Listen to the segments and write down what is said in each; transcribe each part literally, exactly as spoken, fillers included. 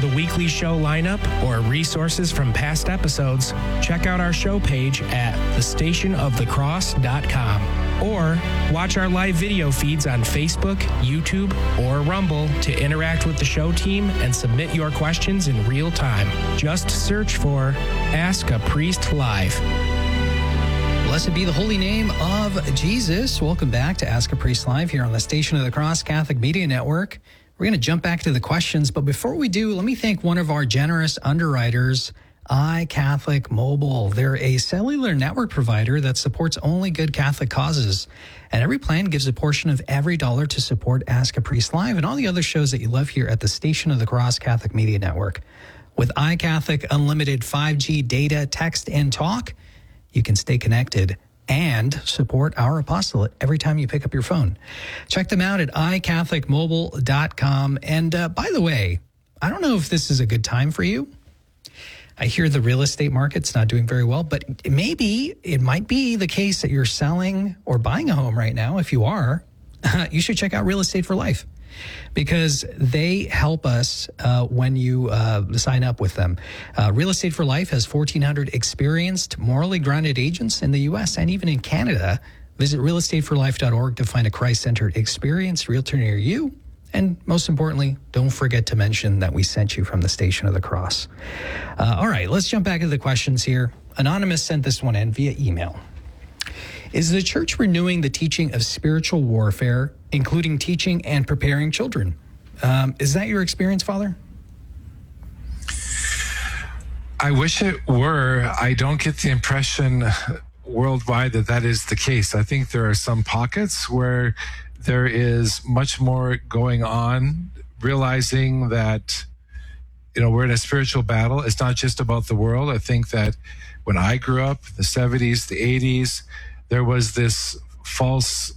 the weekly show lineup or resources from past episodes, check out our show page at the station of the cross dot com. Or watch our live video feeds on Facebook, YouTube, or Rumble to interact with the show team and submit your questions in real time. Just search for Ask a Priest Live. Blessed be the holy name of Jesus. Welcome back to Ask a Priest Live here on the Station of the Cross Catholic Media Network. We're going to jump back to the questions, but before we do, let me thank one of our generous underwriters, iCatholic Mobile. They're a cellular network provider that supports only good Catholic causes. And every plan gives a portion of every dollar to support Ask a Priest Live and all the other shows that you love here at the Station of the Cross Catholic Media Network. With iCatholic Unlimited five G data, text, and talk, you can stay connected and support our apostolate every time you pick up your phone. Check them out at i catholic mobile dot com. And uh, by the way, I don't know if this is a good time for you. I hear the real estate market's not doing very well, but maybe it might be the case that you're selling or buying a home right now. If you are, you should check out Real Estate for Life because they help us uh, when you uh, sign up with them. Uh, Real Estate for Life has fourteen hundred experienced, morally grounded agents in the U S and even in Canada. Visit real estate for life dot org to find a Christ-centered, experienced realtor near you. And most importantly, don't forget to mention that we sent you from the Station of the Cross. Uh, all right, let's jump back to the questions here. Anonymous sent this one in via email. Is the church renewing the teaching of spiritual warfare, including teaching and preparing children? Um, is that your experience, Father? I wish it were. I don't get the impression worldwide that that is the case. I think there are some pockets where there is much more going on, realizing that, you know, we're in a spiritual battle. It's not just about the world. I think that when I grew up, the seventies, the eighties, there was this false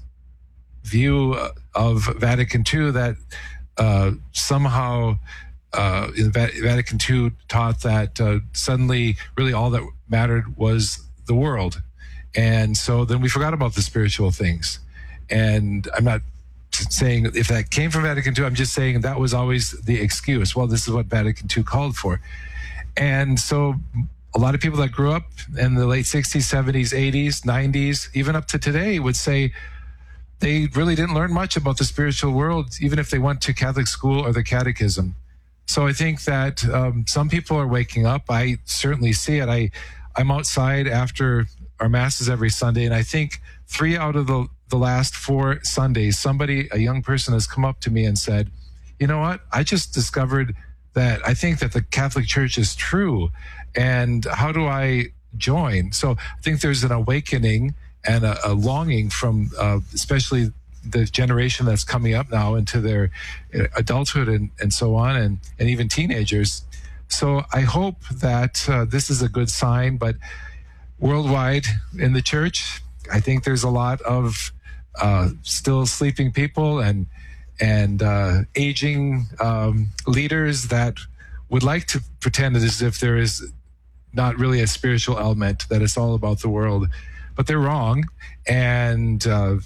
view of Vatican two that uh, somehow uh, Vatican two taught that uh, suddenly really all that mattered was the world. And so then we forgot about the spiritual things. And I'm not saying if that came from Vatican two, I'm just saying that was always the excuse. Well, this is what Vatican two called for. And so a lot of people that grew up in the late sixties, seventies, eighties, nineties, even up to today would say they really didn't learn much about the spiritual world, even if they went to Catholic school or the catechism. So I think that um, some people are waking up. I certainly see it. I, I'm outside after our masses every Sunday, and I think three out of the the last four Sundays, somebody, a young person has come up to me and said, you know what, I just discovered that I think that the Catholic Church is true. And how do I join? So I think there's an awakening and a, a longing from uh, especially the generation that's coming up now into their adulthood and, and so on, and, and even teenagers. So I hope that uh, this is a good sign, but worldwide in the church, I think there's a lot of uh, still sleeping people and and uh, aging um, leaders that would like to pretend as if there is not really a spiritual element, that it's all about the world, but they're wrong. And uh,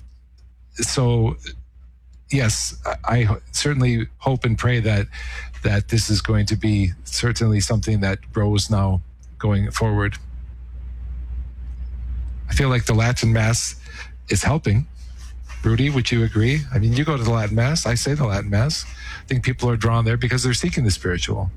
so, yes, I, I certainly hope and pray that that this is going to be certainly something that grows now going forward. I feel like the Latin Mass is helping. Rudy, would you agree? I mean, you go to the Latin Mass. I say the Latin Mass. I think people are drawn there because they're seeking the spiritual.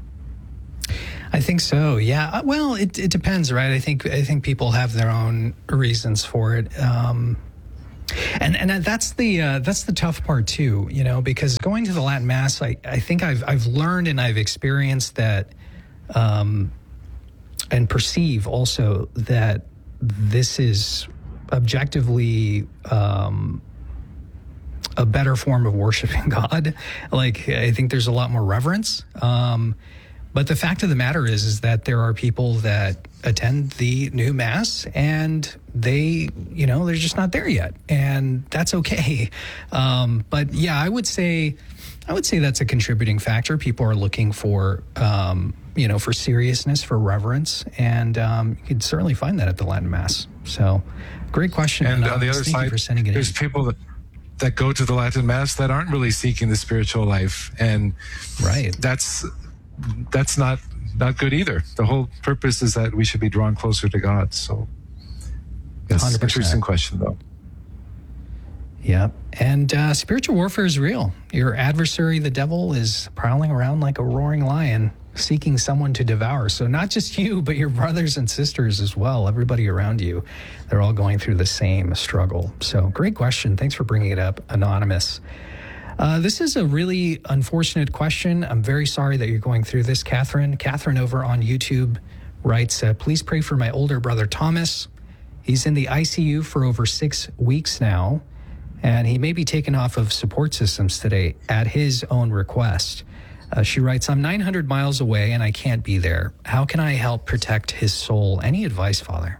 I think so. Yeah. Well, it, it depends, right? I think I think people have their own reasons for it, um, and and that's the uh, that's the tough part too. You know, because going to the Latin Mass, I I think I've I've learned and I've experienced that, um, and perceive also that this is objectively um, a better form of worshiping God. Like, I think there's a lot more reverence. Um, but the fact of the matter is, is that there are people that attend the new Mass and they, you know, they're just not there yet. And that's okay. Um, but yeah, I would say, I would say that's a contributing factor. People are looking for, um, you know, for seriousness, for reverence. And um, you can certainly find that at the Latin Mass. So great question. And uh, on the other side, there's in. people that, that go to the Latin Mass that aren't really seeking the spiritual life. And right. that's that's not not good either. The whole purpose is that we should be drawn closer to God. So, yes, one hundred percent. Interesting question, though. Yeah. And uh, spiritual warfare is real. Your adversary, the devil, is prowling around like a roaring lion, seeking someone to devour. So not just you, but your brothers and sisters as well, everybody around you. They're all going through the same struggle. So great question. Thanks for bringing it up, Anonymous. Uh, this is a really unfortunate question. I'm very sorry that you're going through this, Catherine. Catherine over on YouTube writes, uh, please pray for my older brother, Thomas. He's in the I C U for over six weeks now, and he may be taken off of support systems today at his own request. Uh, she writes, I'm nine hundred miles away and I can't be there. How can I help protect his soul? Any advice, Father?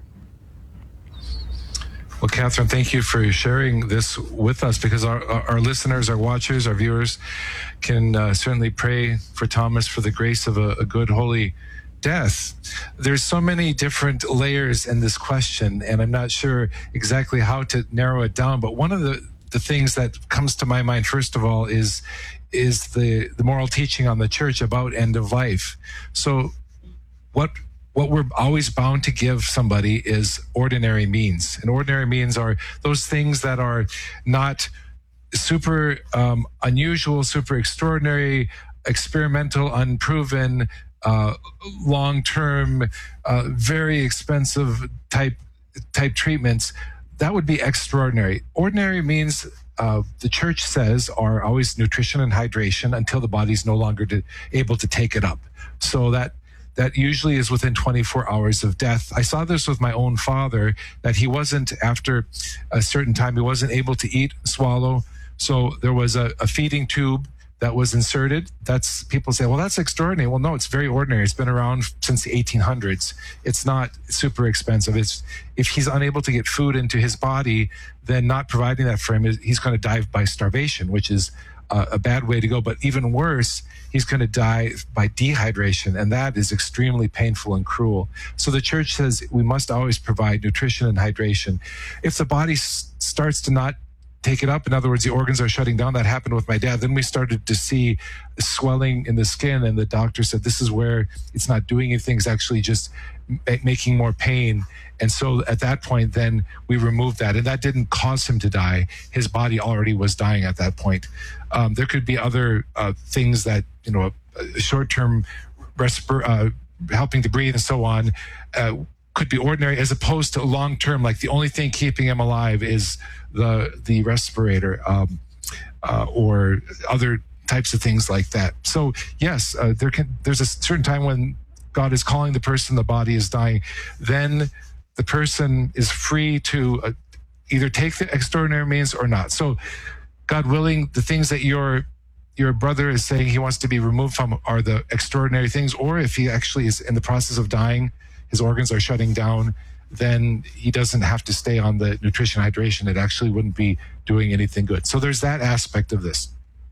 Well, Catherine, thank you for sharing this with us, because our, our listeners, our watchers, our viewers can uh, certainly pray for Thomas for the grace of a, a good, holy death. There's so many different layers in this question, and I'm not sure exactly how to narrow it down. But one of the, the things that comes to my mind, first of all, is is the, the moral teaching on the church about end of life. So what what we're always bound to give somebody is ordinary means. And ordinary means are those things that are not super um, unusual, super extraordinary, experimental, unproven, uh, long-term, uh, very expensive type type treatments. That would be extraordinary. Ordinary means, uh, the church says, are always nutrition and hydration until the body's no longer to, able to take it up. So that that usually is within twenty-four hours of death. I saw this with my own father, that he wasn't, after a certain time, he wasn't able to eat, swallow. So there was a, a feeding tube that was inserted. That's, people say, well, that's extraordinary. Well, no, it's very ordinary. It's been around since the eighteen hundreds. It's not super expensive. It's, if he's unable to get food into his body, then not providing that for him, he's going to die by starvation, which is a, a bad way to go. But even worse, he's going to die by dehydration, and that is extremely painful and cruel. So the church says we must always provide nutrition and hydration. If the body s- starts to not take it up, in other words, the organs are shutting down, that happened with my dad, then we started to see swelling in the skin, and the doctor said this is where it's not doing anything, it's actually just ma- making more pain. And so at that point, then we removed that, and that didn't cause him to die. His body already was dying at that point. Um, there could be other uh, things that, you know, a short-term respir- uh, helping to breathe and so on, uh, could be ordinary, as opposed to long-term, like the only thing keeping him alive is the the respirator, um, uh, or other types of things like that. So yes, uh, there can there's a certain time when God is calling the person, the body is dying, then the person is free to uh, either take the extraordinary means or not. So God willing, the things that your your brother is saying he wants to be removed from are the extraordinary things, or if he actually is in the process of dying, his organs are shutting down, then he doesn't have to stay on the nutrition hydration. It actually wouldn't be doing anything good. So there's that aspect of this.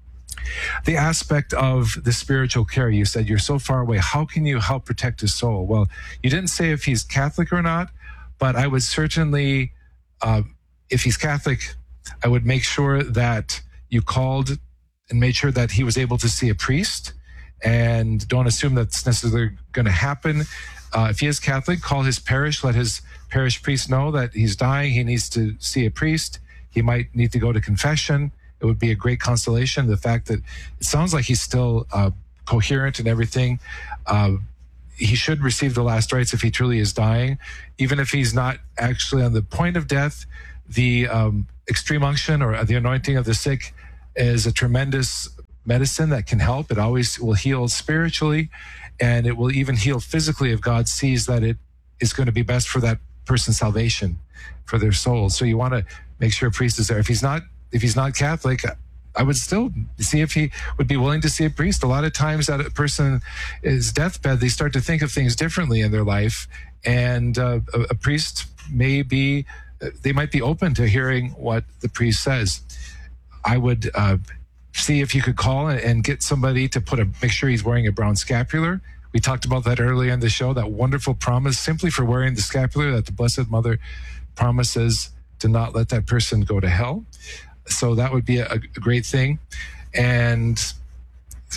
The aspect of the spiritual care, you said you're so far away. How can you help protect his soul? Well, you didn't say if he's Catholic or not, but I would certainly, uh, if he's Catholic, I would make sure that you called and made sure that he was able to see a priest, and don't assume that's necessarily going to happen. Uh, if he is Catholic, call his parish, let his parish priest know that he's dying, he needs to see a priest. He might need to go to confession. It would be a great consolation, the fact that it sounds like he's still uh, coherent and everything. Uh, he should receive the last rites if he truly is dying. Even if he's not actually on the point of death, the um, extreme unction or the anointing of the sick is a tremendous medicine that can help. It always will heal spiritually, and it will even heal physically if God sees that it is going to be best for that person's salvation, for their soul. So you want to make sure a priest is there. If he's not, if he's not Catholic, I would still see if he would be willing to see a priest. A lot of times at a person is deathbed, they start to think of things differently in their life, and uh, a, a priest may be, they might be open to hearing what the priest says. I would uh, see if you could call and get somebody to put a, make sure he's wearing a brown scapular. We talked about that earlier in the show, that wonderful promise simply for wearing the scapular that the Blessed Mother promises to not let that person go to hell. So that would be a, a great thing. And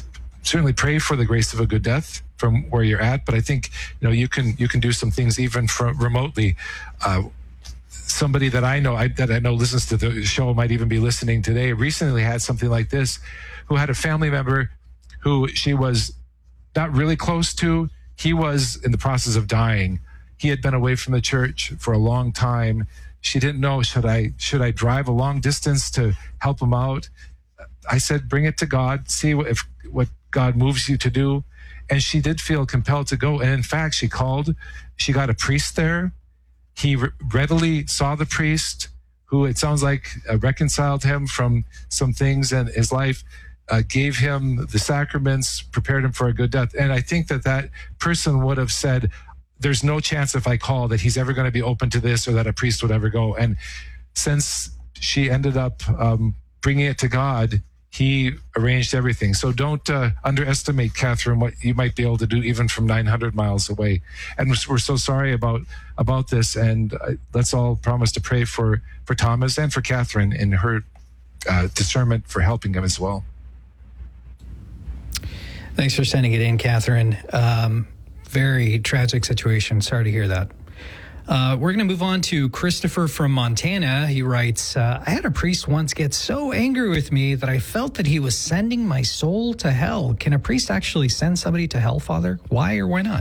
certainly pray for the grace of a good death from where you're at, but I think, you know, you can you can do some things even from remotely. Uh, somebody that I know I, that I know listens to the show, might even be listening today, recently had something like this, who had a family member who she was not really close to. He was in the process of dying. He had been away from the church for a long time. She didn't know, should I should I drive a long distance to help him out? I said, bring it to God, see what, if what God moves you to do. And she did feel compelled to go. And in fact, she called, she got a priest there. He re- readily saw the priest, who it sounds like uh, reconciled him from some things in his life, uh, gave him the sacraments, prepared him for a good death. And I think that that person would have said, there's no chance if I call that he's ever going to be open to this or that a priest would ever go. And since she ended up um, bringing it to God, he arranged everything. So don't uh, underestimate, Catherine, what you might be able to do even from nine hundred miles away. And we're so sorry about about this. And uh, let's all promise to pray for, for Thomas and for Catherine in her uh, discernment for helping him as well. Thanks for sending it in, Catherine. Um, very tragic situation. Sorry to hear that. Uh, we're going to move on to Christopher from Montana. He writes, uh, I had a priest once get so angry with me that I felt that he was sending my soul to hell. Can a priest actually send somebody to hell, Father? Why or why not?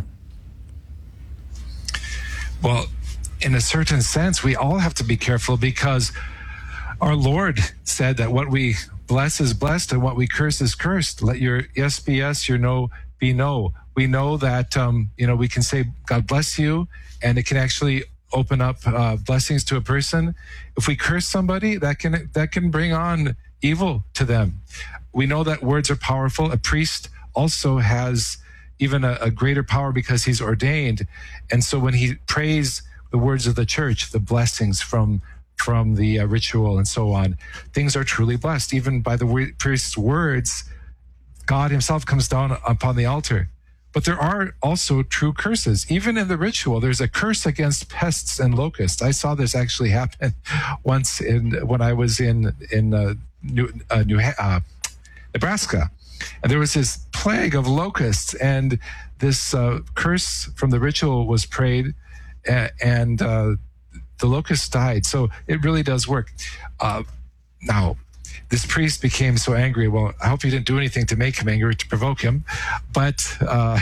Well, in a certain sense, we all have to be careful, because our Lord said that what we bless is blessed and what we curse is cursed. Let your yes be yes, your no be no. We know that, um, you know, we can say, God bless you, and it can actually open up uh, blessings to a person. If we curse somebody, that can that can bring on evil to them. We know that words are powerful. A priest also has even a, a greater power because he's ordained. And so when he prays the words of the church, the blessings from from the uh, ritual and so on, things are truly blessed. Even by the priest's words, God himself comes down upon the altar. But there are also true curses. Even in the ritual, there's a curse against pests and locusts. I saw this actually happen once in when I was in in uh, New, uh, New uh, Nebraska, and there was this plague of locusts, and this uh, curse from the ritual was prayed, and, and uh, the locusts died. So it really does work. Uh, now, this priest became so angry. Well, I hope he didn't do anything to make him angry, to provoke him. But uh,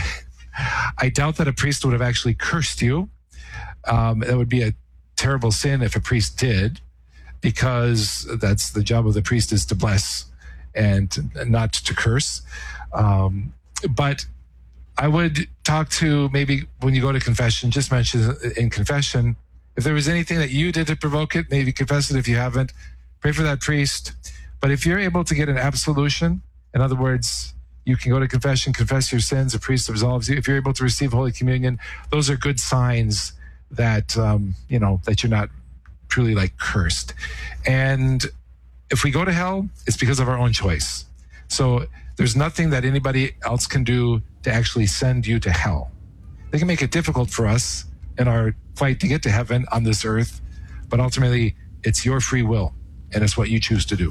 I doubt that a priest would have actually cursed you. Um, that would be a terrible sin if a priest did, because that's the job of the priest, is to bless and not to curse. Um, but I would talk to, maybe when you go to confession, just mention in confession, if there was anything that you did to provoke it, maybe confess it. If you haven't, pray for that priest. But if you're able to get an absolution, in other words, you can go to confession, confess your sins, a priest absolves you. If you're able to receive Holy Communion, those are good signs that, um, you know, that you're not truly like cursed. And if we go to hell, it's because of our own choice. So there's nothing that anybody else can do to actually send you to hell. They can make it difficult for us in our fight to get to heaven on this earth, but ultimately it's your free will and it's what you choose to do.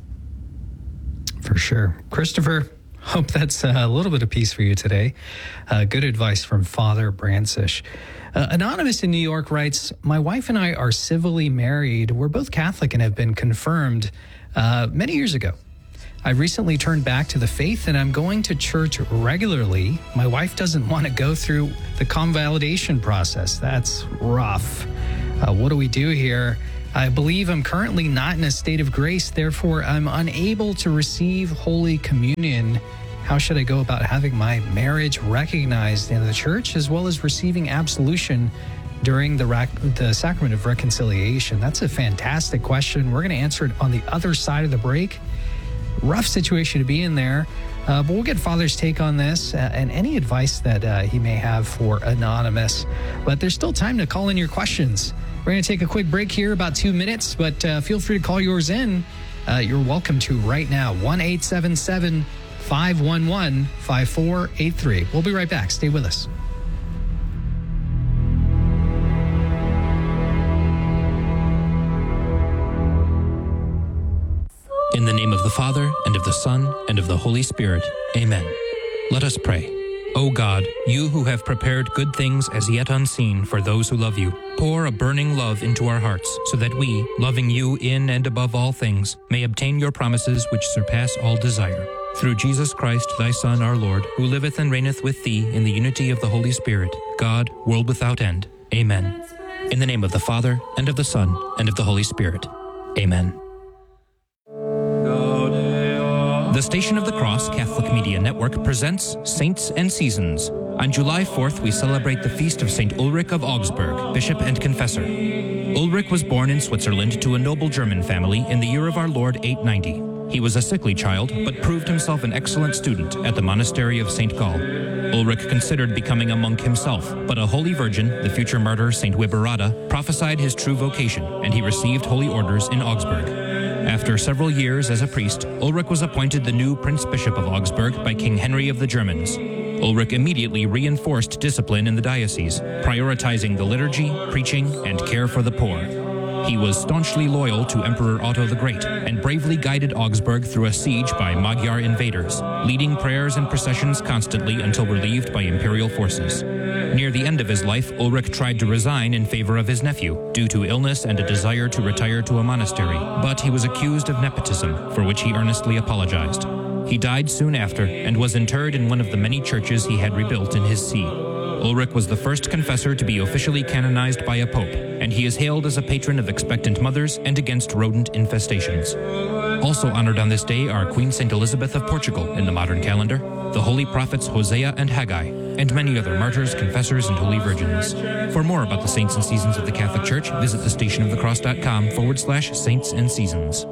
For sure. Christopher, hope that's a little bit of peace for you today. Uh, good advice from Father Brancish. Uh, Anonymous in New York writes, my wife and I are civilly married. We're both Catholic and have been confirmed uh, many years ago. I recently turned back to the faith and I'm going to church regularly. My wife doesn't want to go through the convalidation process. That's rough. Uh, what do we do here? I believe I'm currently not in a state of grace, therefore I'm unable to receive Holy Communion. How should I go about having my marriage recognized in the church, as well as receiving absolution during the, rac- the sacrament of reconciliation? That's a fantastic question. We're going to answer it on the other side of the break. Rough situation to be in there, uh, but we'll get Father's take on this uh, and any advice that uh, he may have for Anonymous. But there's still time to call in your questions. We're going to take a quick break here, about two minutes, but uh, feel free to call yours in. Uh, you're welcome to right now, one eight seven seven, five one one, five four eight three. We'll be right back. Stay with us. In the name of the Father, and of the Son, and of the Holy Spirit. Amen. Let us pray. O God, you who have prepared good things as yet unseen for those who love you, pour a burning love into our hearts, so that we, loving you in and above all things, may obtain your promises which surpass all desire. Through Jesus Christ, thy Son, our Lord, who liveth and reigneth with thee in the unity of the Holy Spirit, God, world without end. Amen. In the name of the Father, and of the Son, and of the Holy Spirit. Amen. The Station of the Cross Catholic Media Network presents Saints and Seasons. On July fourth, we celebrate the feast of Saint Ulrich of Augsburg, Bishop and Confessor. Ulrich was born in Switzerland to a noble German family in the year of our Lord eight ninety. He was a sickly child, but proved himself an excellent student at the monastery of Saint Gall. Ulrich considered becoming a monk himself, but a holy virgin, the future martyr Saint Wiberada, prophesied his true vocation, and he received holy orders in Augsburg. After several years as a priest, Ulrich was appointed the new Prince Bishop of Augsburg by King Henry of the Germans. Ulrich immediately reinforced discipline in the diocese, prioritizing the liturgy, preaching, and care for the poor. He was staunchly loyal to Emperor Otto the Great and bravely guided Augsburg through a siege by Magyar invaders, leading prayers and processions constantly until relieved by imperial forces. Near the end of his life, Ulrich tried to resign in favor of his nephew due to illness and a desire to retire to a monastery, but he was accused of nepotism, for which he earnestly apologized. He died soon after and was interred in one of the many churches he had rebuilt in his see. Ulrich was the first confessor to be officially canonized by a pope, and he is hailed as a patron of expectant mothers and against rodent infestations. Also honored on this day are Queen Saint Elizabeth of Portugal in the modern calendar, the holy prophets Hosea and Haggai, and many other martyrs, confessors, and holy virgins. For more about the saints and seasons of the Catholic Church, visit thestationofthecross.com forward slash saints and seasons.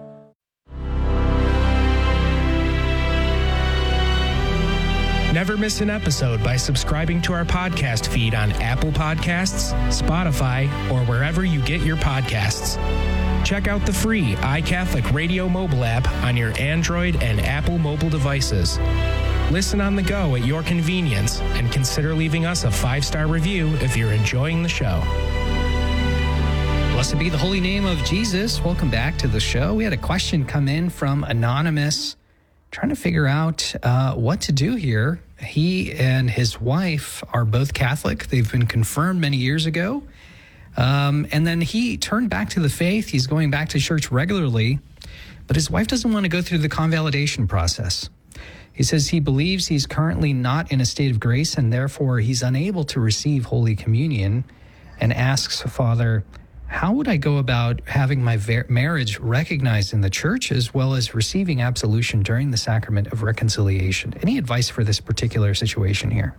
Never miss an episode by subscribing to our podcast feed on Apple Podcasts, Spotify, or wherever you get your podcasts. Check out the free iCatholic Radio mobile app on your Android and Apple mobile devices. Listen on the go at your convenience, and consider leaving us a five-star review if you're enjoying the show. Blessed be the holy name of Jesus. Welcome back to the show. We had a question come in from Anonymous, trying to figure out uh, what to do here. He and his wife are both Catholic. They've been confirmed many years ago. Um, and then he turned back to the faith. He's going back to church regularly, but his wife doesn't want to go through the convalidation process. He says he believes he's currently not in a state of grace, and therefore he's unable to receive Holy Communion, and asks, Father, how would I go about having my ver- marriage recognized in the church as well as receiving absolution during the sacrament of reconciliation? Any advice for this particular situation here?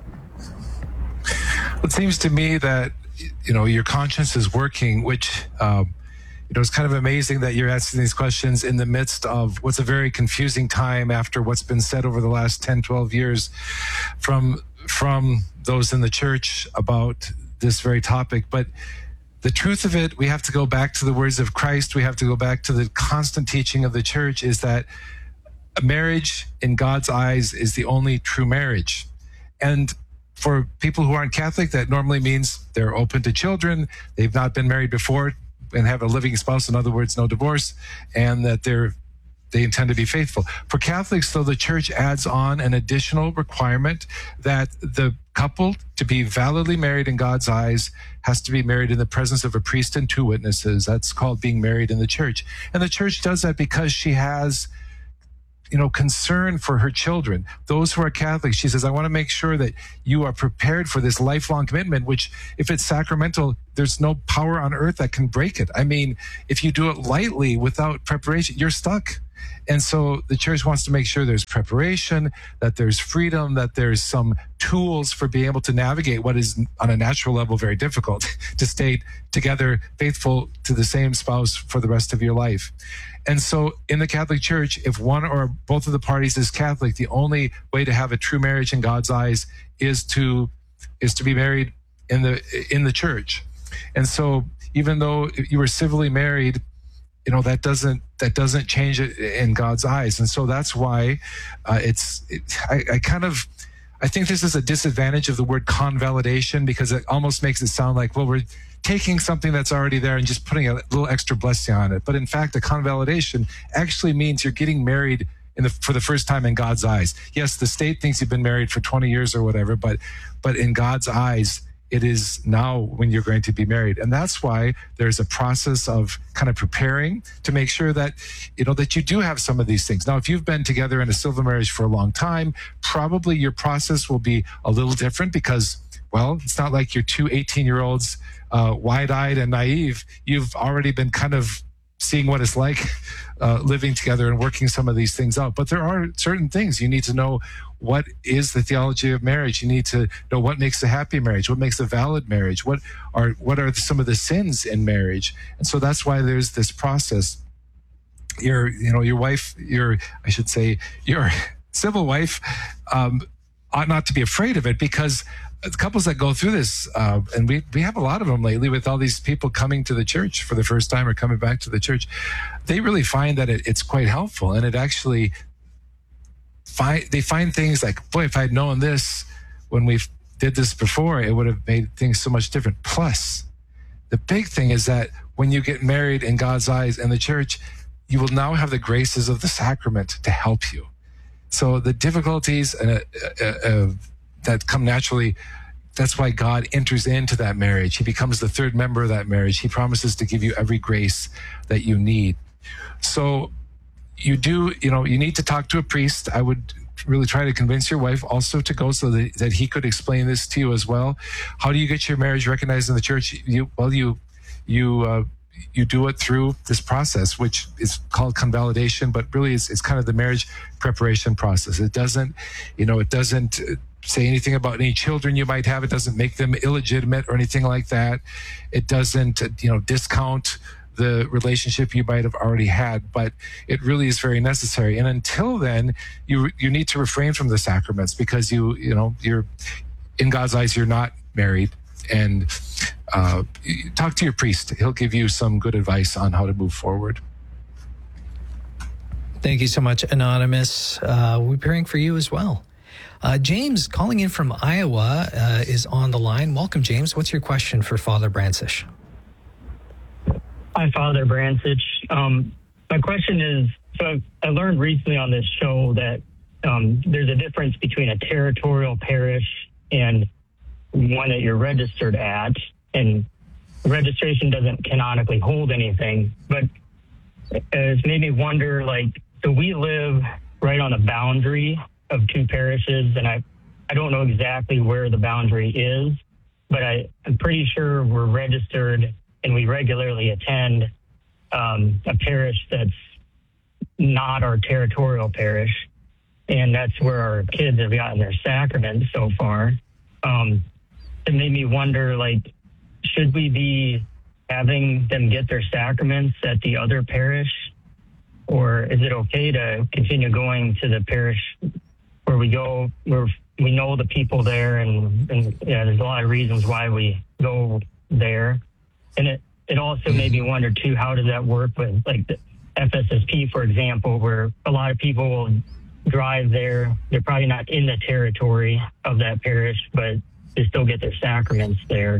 It seems to me that, you know, your conscience is working, which, um, you know, it's kind of amazing that you're asking these questions in the midst of what's a very confusing time after what's been said over the last ten, twelve years from, from those in the church about this very topic. But the truth of it, we have to go back to the words of Christ. We have to go back to the constant teaching of the church, is that a marriage in God's eyes is the only true marriage. And for people who aren't Catholic, that normally means they're open to children, they've not been married before and have a living spouse, in other words, no divorce, and that they're they intend to be faithful. For Catholics, though, the church adds on an additional requirement that the couple, to be validly married in God's eyes, has to be married in the presence of a priest and two witnesses. That's called being married in the church. And the church does that because she has, you know, concern for her children. Those who are Catholic, she says, I want to make sure that you are prepared for this lifelong commitment, which, if it's sacramental, there's no power on earth that can break it. I mean, if you do it lightly without preparation, you're stuck. And so the church wants to make sure there's preparation, that there's freedom, that there's some tools for being able to navigate what is on a natural level very difficult, to stay together, faithful to the same spouse for the rest of your life. And so in the Catholic Church, if one or both of the parties is Catholic, the only way to have a true marriage in God's eyes is to is to be married in the in the church. And so even though you were civilly married, you know, that doesn't that doesn't change it in God's eyes. And so that's why uh, it's it, I, I kind of I think this is a disadvantage of the word convalidation, because it almost makes it sound like, well, we're taking something that's already there and just putting a little extra blessing on it. But in fact, a convalidation actually means you're getting married in the, for the first time in God's eyes. Yes, the state thinks you've been married for twenty years or whatever, but, but in God's eyes, it is now when you're going to be married. And that's why there's a process of kind of preparing to make sure that, you know, that you do have some of these things. Now, if you've been together in a civil marriage for a long time, probably your process will be a little different because, well, it's not like you're two eighteen-year-olds uh, wide-eyed and naive. You've already been kind of seeing what it's like uh, living together and working some of these things out. But there are certain things you need to know. What is the theology of marriage? You need to know what makes a happy marriage, what makes a valid marriage, what are what are some of the sins in marriage. And so that's why there's this process. Your, you know, your wife, your, I should say, your civil wife um, ought not to be afraid of it, because the couples that go through this, uh, and we, we have a lot of them lately with all these people coming to the church for the first time or coming back to the church, they really find that it, it's quite helpful. And it actually, find, they find things like, boy, if I'd known this when we did this before, it would have made things so much different. Plus, the big thing is that when you get married in God's eyes in the church, you will now have the graces of the sacrament to help you. So the difficulties uh, uh, uh, that come naturally, that's why God enters into that marriage. He becomes the third member of that marriage. He promises to give you every grace that you need. So you do, you know, you need to talk to a priest. I would really try to convince your wife also to go so that, that he could explain this to you as well. How do you get your marriage recognized in the church? You, well, you, you, uh, you do it through this process, which is called convalidation, but really it's, it's kind of the marriage preparation process. It doesn't, you know, it doesn't say anything about any children you might have. It doesn't make them illegitimate or anything like that. It doesn't, you know, discount the relationship you might have already had, but it really is very necessary. And until then, you you need to refrain from the sacraments, because you you know you're in God's eyes, you're not married. And uh, talk to your priest; he'll give you some good advice on how to move forward. Thank you so much, Anonymous. Uh, we're praying for you as well. Uh, James, calling in from Iowa, uh, is on the line. Welcome, James. What's your question for Father Brancich? Hi, Father Brancich. Um, my question is, so I learned recently on this show that um, there's a difference between a territorial parish and one that you're registered at, and registration doesn't canonically hold anything, but it's made me wonder, like, so we live right on the boundary of two parishes, and I, I don't know exactly where the boundary is, but I, I'm pretty sure we're registered and we regularly attend um, a parish that's not our territorial parish, and that's where our kids have gotten their sacraments so far. Um, it made me wonder, like, should we be having them get their sacraments at the other parish, or is it okay to continue going to the parish where we go, where we know the people there, and, and yeah, there's a lot of reasons why we go there. And it, it also made me wonder, too, how does that work with, like, the F S S P, for example, where a lot of people will drive there. They're probably not in the territory of that parish, but they still get their sacraments there.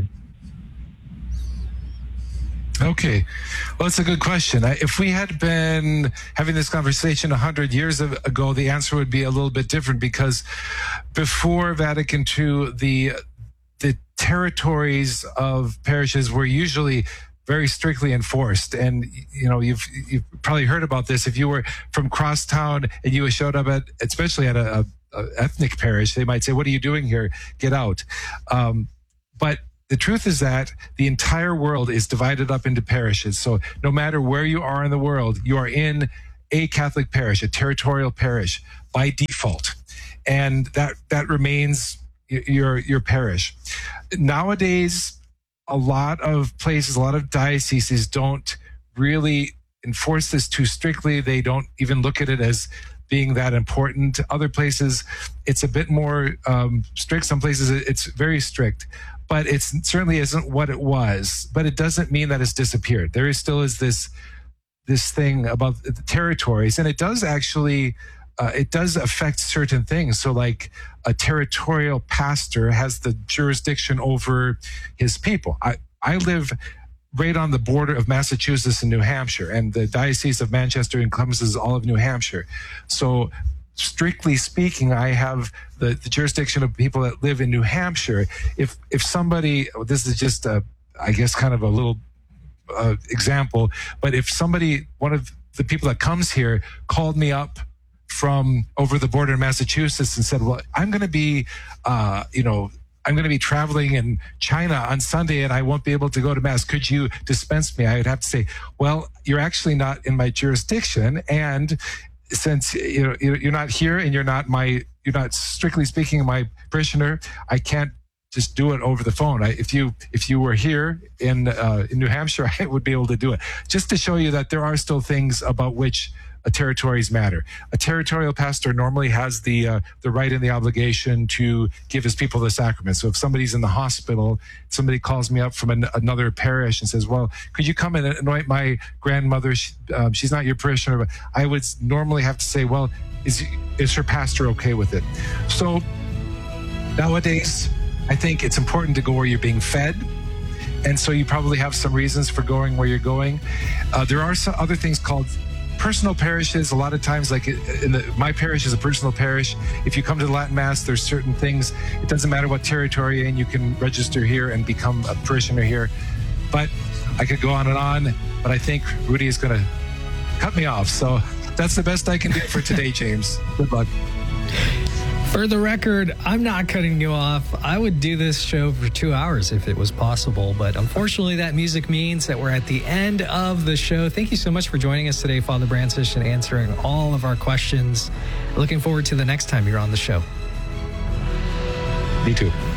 Okay. Well, it's a good question. If we had been having this conversation one hundred years ago, the answer would be a little bit different, because before Vatican Two, the the territories of parishes were usually very strictly enforced. And, you know, you've you've probably heard about this. If you were from crosstown and you showed up at, especially at a, a, a ethnic parish, they might say, "What are you doing here? Get out." Um, but the truth is that the entire world is divided up into parishes. So no matter where you are in the world, you are in a Catholic parish, a territorial parish by default. And that, that remains your, your parish. Nowadays, a lot of places, a lot of dioceses don't really enforce this too strictly. They don't even look at it as being that important. Other places, it's a bit more um, strict. Some places, it's very strict. But it certainly isn't what it was. But it doesn't mean that it's disappeared. There is still is this this thing about the territories, and it does actually uh, it does affect certain things. So, like, a territorial pastor has the jurisdiction over his people. I I live right on the border of Massachusetts and New Hampshire, and the Diocese of Manchester encompasses all of New Hampshire. So strictly speaking, I have the, the jurisdiction of people that live in New Hampshire. If if somebody, this is just a, I guess, kind of a little uh, example, but if somebody, one of the people that comes here called me up from over the border in Massachusetts and said, well, I'm going to be, uh, you know, I'm going to be traveling in China on Sunday and I won't be able to go to Mass. Could you dispense me? I would have to say, well, you're actually not in my jurisdiction. And since you know, you're not here and you're not my, you're not strictly speaking my parishioner, I can't just do it over the phone. I, if you if you were here in uh, in New Hampshire, I would be able to do it. Just to show you that there are still things about which Uh, territories matter. A territorial pastor normally has the uh, the right and the obligation to give his people the sacrament. So if somebody's in the hospital, somebody calls me up from an, another parish and says, well, could you come and anoint my grandmother? She, um, she's not your parishioner, but I would normally have to say, well, is, is her pastor okay with it? So nowadays, I think it's important to go where you're being fed. And so you probably have some reasons for going where you're going. Uh, there are some other things called personal parishes. A lot of times, like in the, my parish is a personal parish. If you come to the Latin Mass, there's certain things. It doesn't matter what territory you're in. You can register here and become a parishioner here. But I could go on and on, but I think Rudy is going to cut me off. So that's the best I can do for today, James. Good luck. For the record, I'm not cutting you off. I would do this show for two hours if it was possible, but unfortunately that music means that we're at the end of the show. Thank you so much for joining us today, Father Brancisz, and answering all of our questions. Looking forward to the next time you're on the show. Me too.